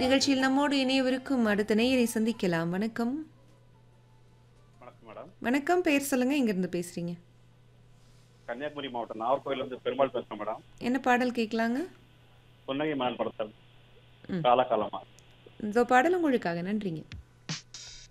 நிகழ்ச்சியில் நம்மோடு இணையவிருக்கும் அடுத்த நேயரை சந்திக்கலாம். வணக்கம். வணக்கம் மேடம். வணக்கம். பெயர் சொல்லுங்க. எங்கிருந்து பேசுறீங்க? கன்னியாகுமரி மாவட்டம் நாகர்கோவிலிருந்து பெருமாள் பேசுறேன் மேடம். என்ன பாடல் கேட்கலாங்க? புன்னகை மகன் படத்தில் ம். காலகாலமா. இந்த பாடல் உங்களுக்காக. நன்றிங்க.